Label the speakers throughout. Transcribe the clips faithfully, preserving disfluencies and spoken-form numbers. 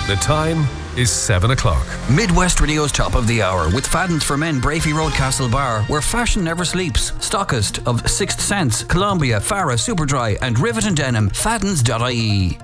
Speaker 1: The time is seven o'clock.
Speaker 2: Midwest Radio's top of the hour with Fadden's for Men, Brafey Road, Castlebar, where fashion never sleeps. Stockist of Sixth Sense, Columbia, Farah, Superdry and Rivet and Denim. Faddens dot I E.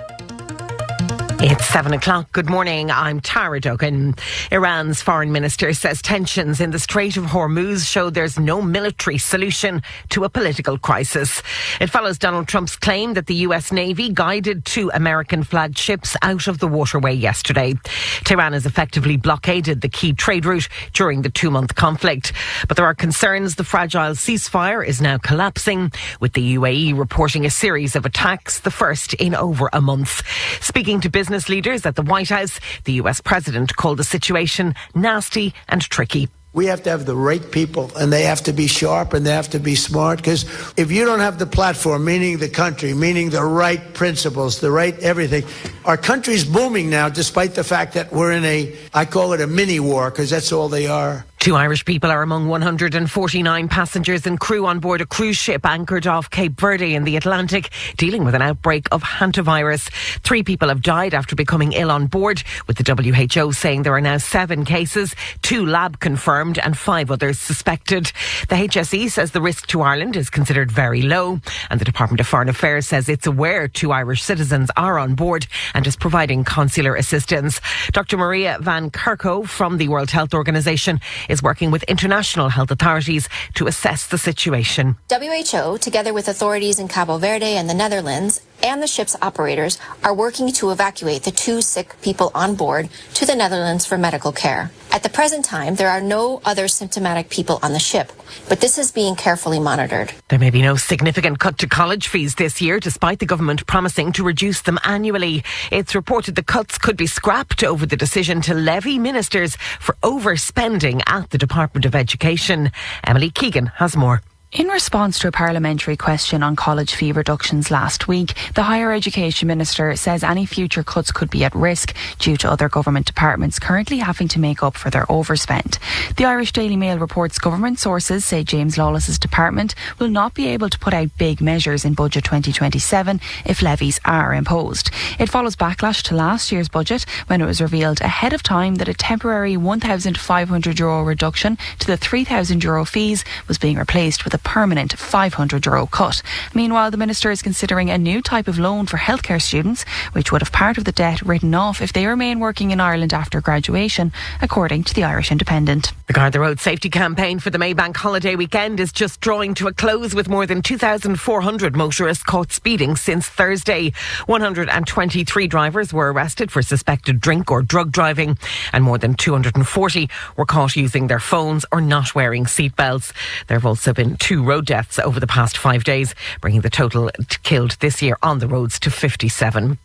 Speaker 3: It's seven o'clock. Good morning. I'm Tara Duggan. Iran's foreign minister says tensions in the Strait of Hormuz show there's no military solution to a political crisis. It follows Donald Trump's claim that the U S Navy guided two American-flagged ships out of the waterway yesterday. Tehran has effectively blockaded the key trade route during the two-month conflict. But there are concerns the fragile ceasefire is now collapsing, with the U A E reporting a series of attacks, the first in over a month. Speaking to business leaders at the White House, the U S president called the situation nasty and tricky.
Speaker 4: We have to have the right people, and they have to be sharp and they have to be smart, because if you don't have the platform, meaning the country, meaning the right principles, the right everything, our country's booming now despite the fact that we're in a, I call it a mini war, because that's all they are.
Speaker 3: Two Irish people are among one hundred forty-nine passengers and crew on board a cruise ship anchored off Cape Verde in the Atlantic, dealing with an outbreak of hantavirus. Three people have died after becoming ill on board, with the W H O saying there are now seven cases, two lab confirmed and five others suspected. The H S E says the risk to Ireland is considered very low, and the Department of Foreign Affairs says it's aware two Irish citizens are on board and is providing consular assistance. Doctor Maria Van Kerkhove from the World Health Organization is working with international health authorities to assess the situation.
Speaker 5: W H O, together with authorities in Cabo Verde and the Netherlands, and the ship's operators, are working to evacuate the two sick people on board to the Netherlands for medical care. At the present time, there are no other symptomatic people on the ship, but this is being carefully monitored.
Speaker 3: There may be no significant cut to college fees this year, despite the government promising to reduce them annually. It's reported the cuts could be scrapped over the decision to levy ministers for overspending at the Department of Education. Emily Keegan has more.
Speaker 6: In response to a parliamentary question on college fee reductions last week, the Higher Education Minister says any future cuts could be at risk due to other government departments currently having to make up for their overspend. The Irish Daily Mail reports government sources say James Lawless's department will not be able to put out big measures in Budget twenty twenty-seven if levies are imposed. It follows backlash to last year's budget when it was revealed ahead of time that a temporary one thousand five hundred euro reduction to the three thousand euro fees was being replaced with a permanent five hundred euro cut. Meanwhile, the Minister is considering a new type of loan for healthcare students, which would have part of the debt written off if they remain working in Ireland after graduation, according to the Irish Independent.
Speaker 3: The Guard the Road safety campaign for the Maybank holiday weekend is just drawing to a close, with more than two thousand four hundred motorists caught speeding since Thursday. one hundred twenty-three drivers were arrested for suspected drink or drug driving, and more than two hundred forty were caught using their phones or not wearing seatbelts. There have also been two road deaths over the past five days, bringing the total killed this year on the roads to fifty-seven.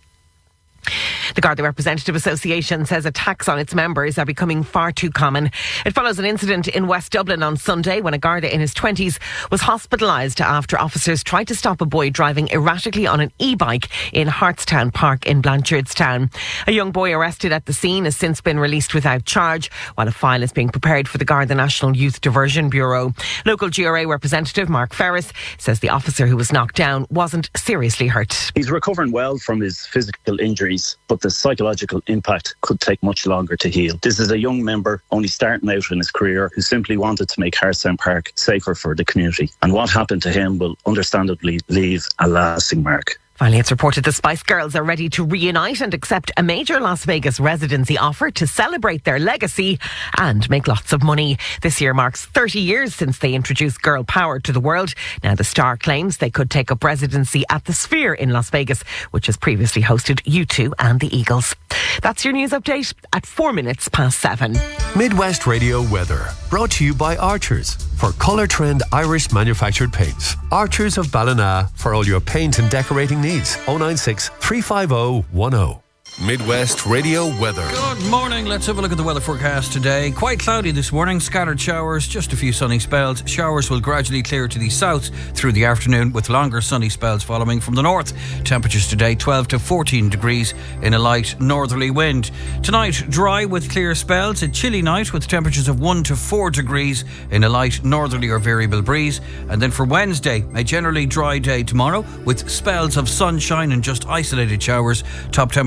Speaker 3: The Garda Representative Association says attacks on its members are becoming far too common. It follows an incident in West Dublin on Sunday when a Garda in his twenties was hospitalised after officers tried to stop a boy driving erratically on an e-bike in Hartstown Park in Blanchardstown. A young boy arrested at the scene has since been released without charge, while a file is being prepared for the Garda National Youth Diversion Bureau. Local G R A representative Mark Ferris says the officer who was knocked down wasn't seriously hurt.
Speaker 7: He's recovering well from his physical injuries, but the psychological impact could take much longer to heal. This is a young member only starting out in his career who simply wanted to make Hartstown Park safer for the community. And what happened to him will understandably leave a lasting mark.
Speaker 3: Finally, it's reported the Spice Girls are ready to reunite and accept a major Las Vegas residency offer to celebrate their legacy and make lots of money. This year marks thirty years since they introduced girl power to the world. Now the star claims they could take up residency at the Sphere in Las Vegas, which has previously hosted U two and the Eagles. That's your news update at four minutes past seven.
Speaker 1: Midwest Radio weather, brought to you by Archers for Colour Trend Irish manufactured paints. Archers of Ballina for all your paint and decorating needs. oh nine six, three five oh, one oh. Midwest Radio weather.
Speaker 8: Good morning. Let's have a look at the weather forecast today. Quite cloudy this morning, scattered showers, just a few sunny spells. Showers will gradually clear to the south through the afternoon, with longer sunny spells following from the north. Temperatures today twelve to fourteen degrees in a light northerly wind. Tonight, dry with clear spells. A chilly night with temperatures of one to four degrees in a light northerly or variable breeze. And then for Wednesday, a generally dry day tomorrow with spells of sunshine and just isolated showers. Top temperatures of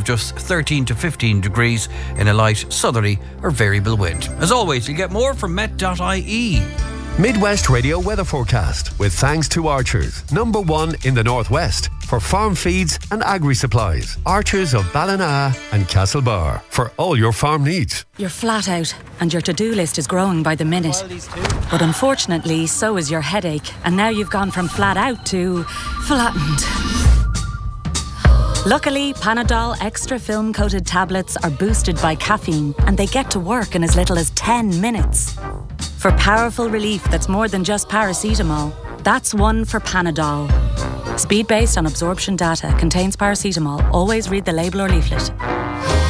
Speaker 8: just thirteen to fifteen degrees in a light southerly or variable wind. As always, you'll get more from met dot I E.
Speaker 1: Midwest Radio weather forecast with thanks to Archers, number one in the Northwest for farm feeds and agri-supplies. Archers of Ballina and Castlebar for all your farm needs.
Speaker 9: You're flat out and your to-do list is growing by the minute. But unfortunately, so is your headache, and now you've gone from flat out to flattened. Luckily, Panadol Extra Film Coated tablets are boosted by caffeine and they get to work in as little as ten minutes. For powerful relief that's more than just paracetamol, that's one for Panadol. Speed based on absorption data, contains paracetamol. Always read the label or leaflet.